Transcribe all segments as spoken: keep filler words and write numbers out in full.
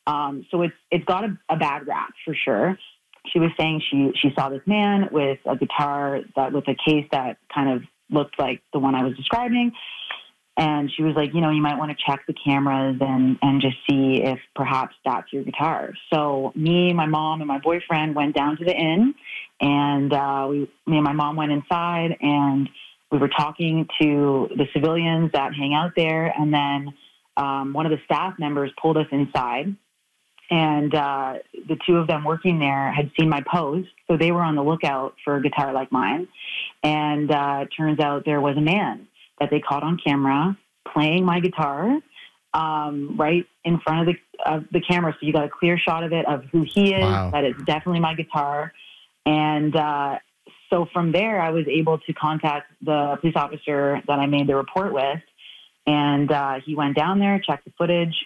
Um, so it's it's got a, a bad rap for sure. She was saying she she saw this man with a guitar that with a case that kind of looked like the one I was describing. And she was like, you know, you might want to check the cameras and, and just see if perhaps that's your guitar. So me, my mom, and my boyfriend went down to the inn, and uh, we, me and my mom went inside, and we were talking to the civilians that hang out there. And then um, one of the staff members pulled us inside, and uh, the two of them working there had seen my pose. So they were on the lookout for a guitar like mine. And uh, it turns out there was a man that they caught on camera playing my guitar um, right in front of the of the camera. So you got a clear shot of it, of who he is, Wow. that it's definitely my guitar. And uh, so from there, I was able to contact the police officer that I made the report with. And uh, he went down there, checked the footage,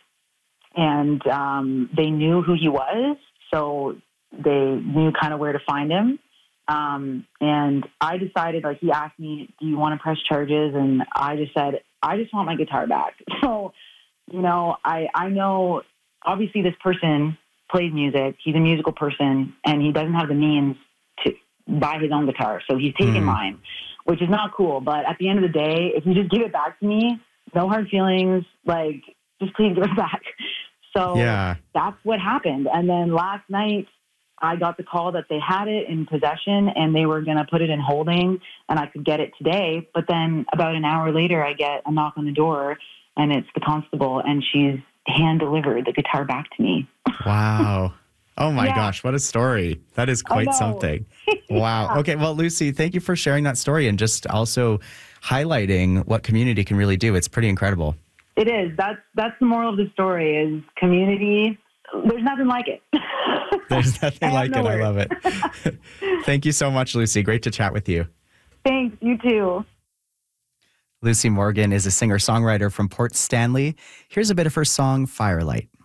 and um, they knew who he was. So they knew kind of where to find him. Um, and I decided, like, he asked me, do you want to press charges? And I just said, I just want my guitar back. So, you know, I, I know obviously this person plays music. He's a musical person, and he doesn't have the means to buy his own guitar. So he's taken Mm. mine, which is not cool. But at the end of the day, if you just give it back to me, no hard feelings, like, just please give it back. So Yeah. that's what happened. And then last night, I got the call that they had it in possession and they were going to put it in holding and I could get it today. But then about an hour later, I get a knock on the door and it's the constable, and she's hand delivered the guitar back to me. Wow. Oh my Yeah. gosh, what a story. That is I quite know. something. Wow. Okay, well, Lucy, thank you for sharing that story and just also highlighting what community can really do. It's pretty incredible. It is. That's, that's the moral of the story is community. There's nothing like it. There's nothing I like have it. no I words. love it. Thank you so much, Lucy. Great to chat with you. Thanks. You too. Lucy Morgan is a singer-songwriter from Port Stanley. Here's a bit of her song, Firelight.